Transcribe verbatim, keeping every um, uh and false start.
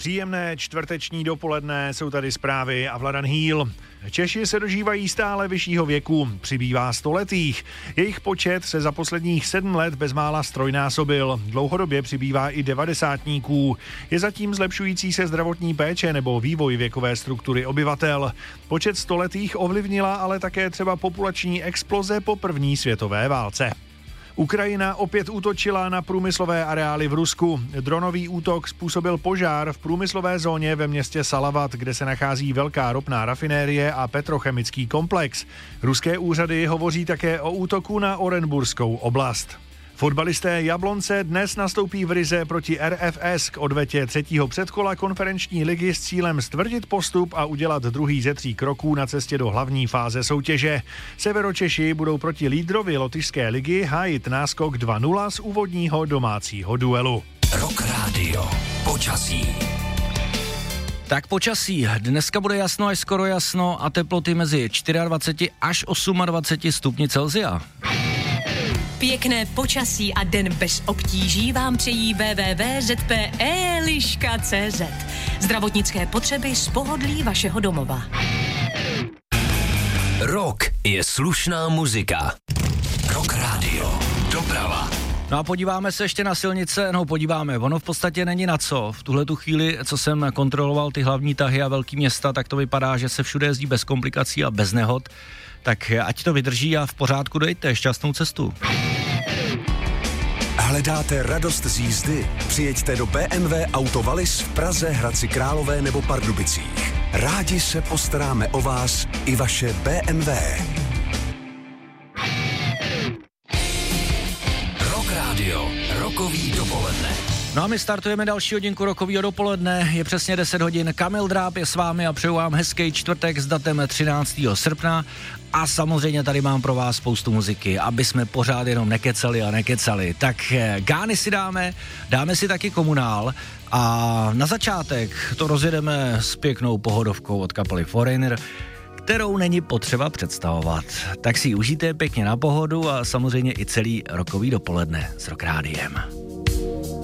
Příjemné čtvrteční dopoledne, jsou tady zprávy a Vladan Hýl. Češi se dožívají stále vyššího věku, přibývá stoletých. Jejich počet se za posledních sedm let bezmála strojnásobil. Dlouhodobě přibývá i devadesátníků. Je zatím zlepšující se zdravotní péče nebo vývoj věkové struktury obyvatel. Počet stoletých ovlivnila ale také třeba populační exploze po první světové válce. Ukrajina opět útočila na průmyslové areály v Rusku. Dronový útok způsobil požár v průmyslové zóně ve městě Salavat, kde se nachází velká ropná rafinérie a petrochemický komplex. Ruské úřady hovoří také o útoku na Orenburskou oblast. Fotbalisté Jablonce dnes nastoupí v Rize proti R F S k odvetě třetího předkola konferenční ligy s cílem stvrdit postup a udělat druhý ze tří kroků na cestě do hlavní fáze soutěže. Severočeši budou proti lídrovi lotyšské ligy hájit náskok dva nula z úvodního domácího duelu. Rock Radio. Počasí. Tak počasí. Dneska bude jasno až skoro jasno a teploty mezi dvacet čtyři až dvacet osm stupni Celsia. Pěkné počasí a den bez obtíží vám přejí w w w tečka z p e liška tečka c z. Zdravotnické potřeby z pohodlí vašeho domova. Rock je slušná muzika. Rock Radio. Doprava. No a podíváme se ještě na silnice, no podíváme, ono v podstatě není na co. V tuhle tu chvíli, co jsem kontroloval ty hlavní tahy a velký města, tak to vypadá, že se všude jezdí bez komplikací a bez nehod. Tak ať to vydrží a v pořádku dejte, šťastnou cestu. Hledáte radost z jízdy? Přijeďte do B M W Auto Wallis v Praze, Hradci Králové nebo Pardubicích. Rádi se postaráme o vás i vaše B M W. Rock Radio. Rokový dopoledne. No a my startujeme další hodinku rokovýho dopoledne, je přesně deset hodin, Kamil Dráb je s vámi a přeju vám hezký čtvrtek s datem třináctého srpna a samozřejmě tady mám pro vás spoustu muziky, aby jsme pořád jenom nekecali a nekecali. Tak gány si dáme, dáme si taky Komunál a na začátek to rozjedeme s pěknou pohodovkou od kapely Foreigner, kterou není potřeba představovat. Tak si ji užijte pěkně na pohodu a samozřejmě i celý rokový dopoledne s Rock Rádiem.